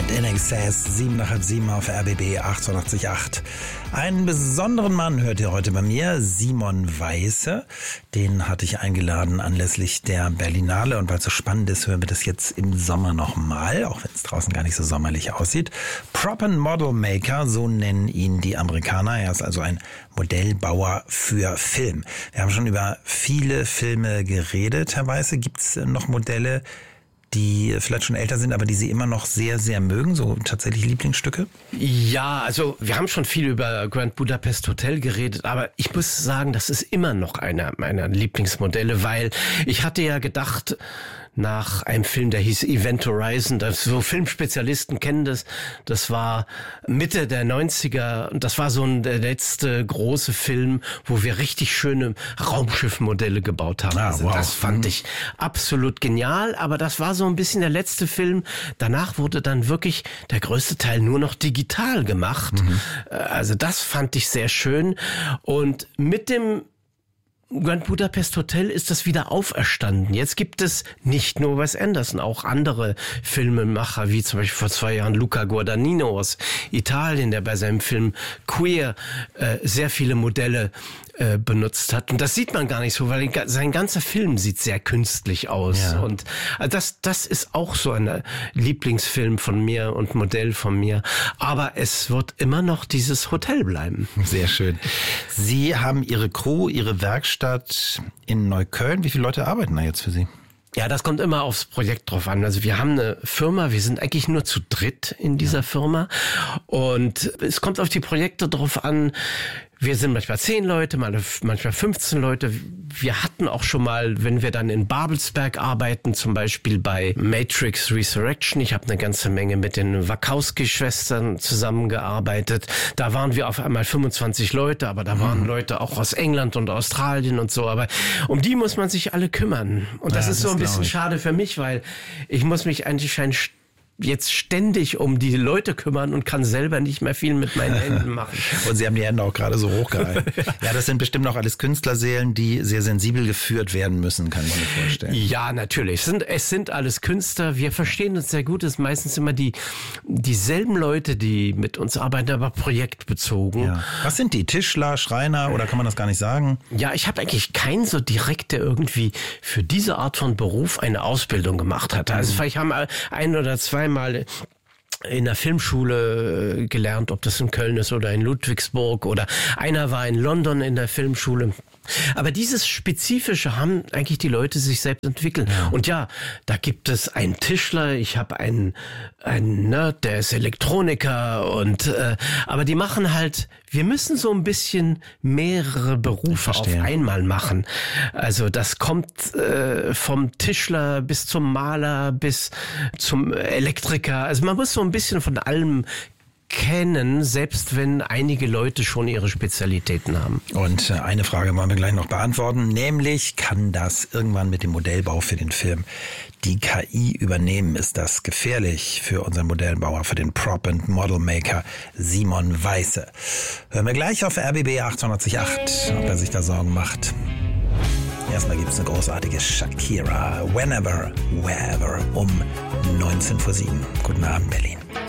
mit In Excess, 7:30 auf RBB 88.8. Einen besonderen Mann hört ihr heute bei mir, Simon Weisse. Den hatte ich eingeladen anlässlich der Berlinale, und weil es so spannend ist, hören wir das jetzt im Sommer nochmal, auch wenn es draußen gar nicht so sommerlich aussieht. Prop and Model Maker, so nennen ihn die Amerikaner. Er ist also ein Modellbauer für Film. Wir haben schon über viele Filme geredet, Herr Weisse. Gibt es noch Modelle, die vielleicht schon älter sind, aber die Sie immer noch sehr, sehr mögen, so tatsächlich Lieblingsstücke? Ja, also wir haben schon viel über Grand Budapest Hotel geredet, aber ich muss sagen, das ist immer noch einer meiner Lieblingsmodelle, weil ich hatte ja gedacht, nach einem Film, der hieß Event Horizon, so Filmspezialisten kennen das war Mitte der 90er und das war so der letzte große Film, wo wir richtig schöne Raumschiffmodelle gebaut haben. Also das fand ich absolut genial, aber das war so ein bisschen der letzte Film. Danach wurde dann wirklich der größte Teil nur noch digital gemacht. Also das fand ich sehr schön, und mit dem Grand Budapest Hotel ist das wieder auferstanden. Jetzt gibt es nicht nur Wes Anderson, auch andere Filmemacher, wie zum Beispiel vor 2 Jahren Luca Guadagnino aus Italien, der bei seinem Film Queer sehr viele Modelle benutzt hat. Und das sieht man gar nicht so, weil sein ganzer Film sieht sehr künstlich aus. Ja. Und das ist auch so ein Lieblingsfilm von mir und Modell von mir. Aber es wird immer noch dieses Hotel bleiben. Sehr schön. Sie haben Ihre Crew, Ihre Werkstatt in Neukölln. Wie viele Leute arbeiten da jetzt für Sie? Ja, das kommt immer aufs Projekt drauf an. Also wir haben eine Firma, wir sind eigentlich nur zu dritt in dieser Firma, und es kommt auf die Projekte drauf an. Wir sind manchmal 10 Leute, manchmal 15 Leute. Wir hatten auch schon mal, wenn wir dann in Babelsberg arbeiten, zum Beispiel bei Matrix Resurrection. Ich habe eine ganze Menge mit den Wachowski-Schwestern zusammengearbeitet. Da waren wir auf einmal 25 Leute, aber da waren Leute auch aus England und Australien und so. Aber um die muss man sich alle kümmern. Und das ist so ein bisschen schade für mich, weil ich muss mich eigentlich jetzt ständig um die Leute kümmern und kann selber nicht mehr viel mit meinen Händen machen. Und Sie haben die Hände auch gerade so hochgehalten. Ja, das sind bestimmt noch alles Künstlerseelen, die sehr sensibel geführt werden müssen, kann ich mir vorstellen. Ja, natürlich. Es sind alles Künstler. Wir verstehen uns sehr gut. Es sind meistens immer dieselben Leute, die mit uns arbeiten, aber projektbezogen. Ja. Was sind die? Tischler, Schreiner, oder kann man das gar nicht sagen? Ja, ich habe eigentlich keinen so direkt, der irgendwie für diese Art von Beruf eine Ausbildung gemacht hat. Also vielleicht haben 1 oder 2 Mal in der Filmschule gelernt, ob das in Köln ist oder in Ludwigsburg, oder einer war in London in der Filmschule. Aber dieses Spezifische haben eigentlich die Leute sich selbst entwickelt. Ja. Und ja, da gibt es einen Tischler, ich habe einen Nerd, der ist Elektroniker, und aber die machen halt, wir müssen so ein bisschen mehrere Berufe auf einmal machen. Also das kommt vom Tischler bis zum Maler bis zum Elektriker. Also man muss so ein bisschen von allem kennen, selbst wenn einige Leute schon ihre Spezialitäten haben. Und eine Frage wollen wir gleich noch beantworten, nämlich kann das irgendwann mit dem Modellbau für den Film die KI übernehmen? Ist das gefährlich für unseren Modellbauer, für den Prop and Model Maker Simon Weisse? Hören wir gleich auf RBB 88.8, ob er sich da Sorgen macht. Erstmal gibt es eine großartige Shakira, Whenever, Wherever, um 19:07. Guten Abend, Berlin.